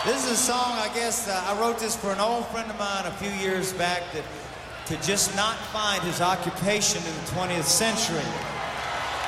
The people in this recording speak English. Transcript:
This is a song, I guess, I wrote this for an old friend of mine a few years back that could just not find his occupation in the 20th century.